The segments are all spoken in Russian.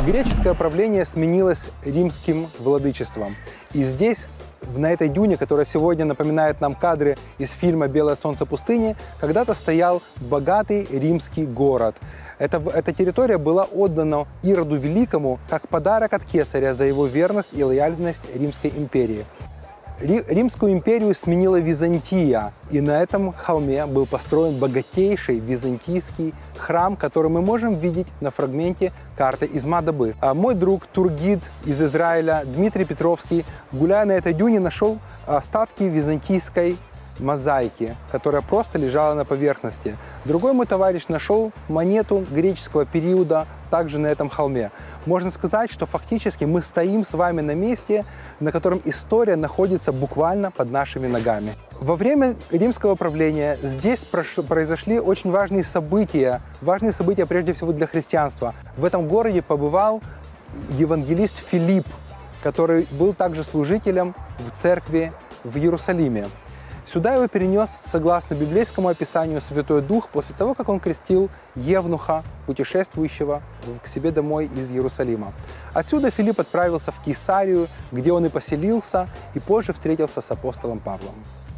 Греческое правление сменилось римским владычеством. И здесь, на этой дюне, которая сегодня напоминает нам кадры из фильма «Белое солнце пустыни», когда-то стоял богатый римский город. Эта территория была отдана Ироду Великому как подарок от Кесаря за его верность и лояльность Римской империи. Римскую империю сменила Византия, и на этом холме был построен богатейший византийский храм, который мы можем видеть на фрагменте карты из Мадабы. А мой друг, тургид из Израиля Дмитрий Петровский, гуляя на этой дюне, нашел остатки византийской мозаики, которая просто лежала на поверхности. Другой мой товарищ нашел монету греческого периода также на этом холме. Можно сказать, что фактически мы стоим с вами на месте, на котором история находится буквально под нашими ногами. Во время римского правления здесь произошли очень важные события прежде всего для христианства. В этом городе побывал евангелист Филипп, который был также служителем в церкви в Иерусалиме. Сюда его перенес, согласно библейскому описанию, Святой Дух после того, как он крестил евнуха, путешествующего к себе домой из Иерусалима. Отсюда Филипп отправился в Кесарию, где он и поселился, и позже встретился с апостолом Павлом.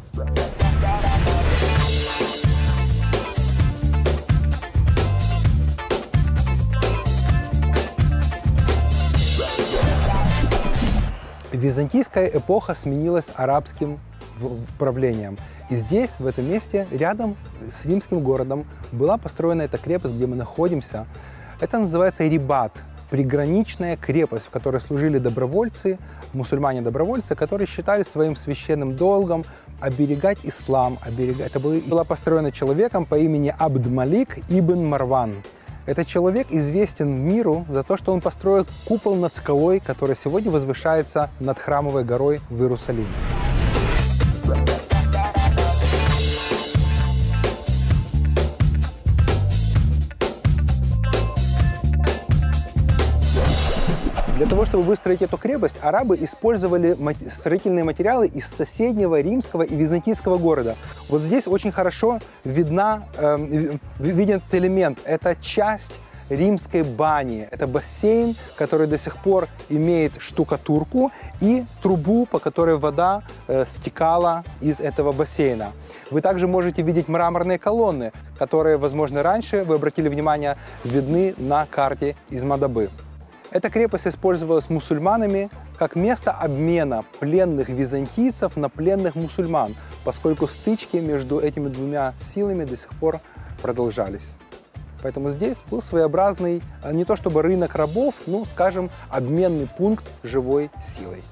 Византийская эпоха сменилась арабским правлением. И здесь, в этом месте, рядом с римским городом, была построена эта крепость, где мы находимся. Это называется Рибат, приграничная крепость, в которой служили добровольцы, мусульмане-добровольцы, которые считали своим священным долгом оберегать ислам. Это была построена человеком по имени Абд-Малик ибн Марван. Этот человек известен миру за то, что он построил купол над скалой, который сегодня возвышается над Храмовой горой в Иерусалиме. Для того, чтобы выстроить эту крепость, арабы использовали строительные материалы из соседнего римского и византийского города. Вот здесь очень хорошо виден этот элемент. Это часть римской бани. Это бассейн, который до сих пор имеет штукатурку и трубу, по которой вода стекала из этого бассейна. Вы также можете видеть мраморные колонны, которые, возможно, раньше, вы обратили внимание, видны на карте из Мадабы. Эта крепость использовалась мусульманами как место обмена пленных византийцев на пленных мусульман, поскольку стычки между этими двумя силами до сих пор продолжались. Поэтому здесь был своеобразный, не то чтобы рынок рабов, ну, скажем, обменный пункт живой силой.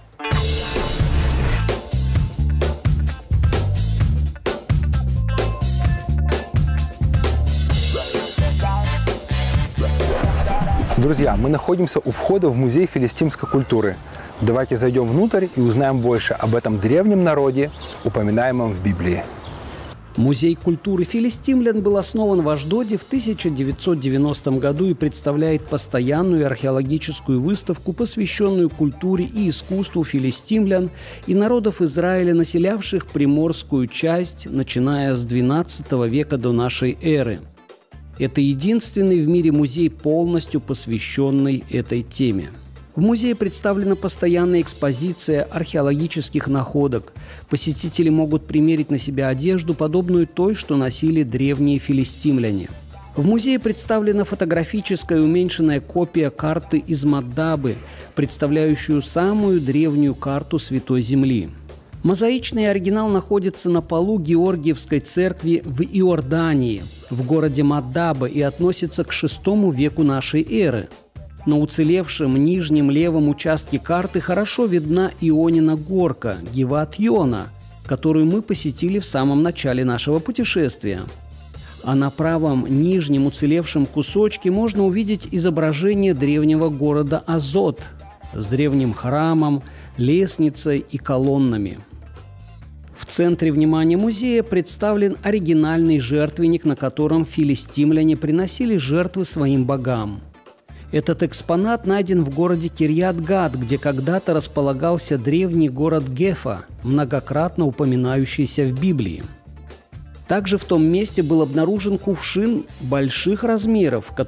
Друзья, мы находимся у входа в музей филистимской культуры. Давайте зайдем внутрь и узнаем больше об этом древнем народе, упоминаемом в Библии. Музей культуры филистимлян был основан в Ашдоде в 1990 году и представляет постоянную археологическую выставку, посвященную культуре и искусству филистимлян и народов Израиля, населявших приморскую часть, начиная с XII века до нашей эры. Это единственный в мире музей, полностью посвященный этой теме. В музее представлена постоянная экспозиция археологических находок. Посетители могут примерить на себя одежду, подобную той, что носили древние филистимляне. В музее представлена фотографическая уменьшенная копия карты из Мадабы, представляющую самую древнюю карту Святой Земли. Мозаичный оригинал находится на полу Георгиевской церкви в Иордании, в городе Мадаба, и относится к VI веку нашей эры. На уцелевшем нижнем левом участке карты хорошо видна Ионина горка, Гиват-Йона, которую мы посетили в самом начале нашего путешествия. А на правом нижнем уцелевшем кусочке можно увидеть изображение древнего города Азот с древним храмом, лестницей и колоннами. В центре внимания музея представлен оригинальный жертвенник, на котором филистимляне приносили жертвы своим богам. Этот экспонат найден в городе Кирьят-Гат, где когда-то располагался древний город Гефа, многократно упоминающийся в Библии. Также в том месте был обнаружен кувшин больших размеров,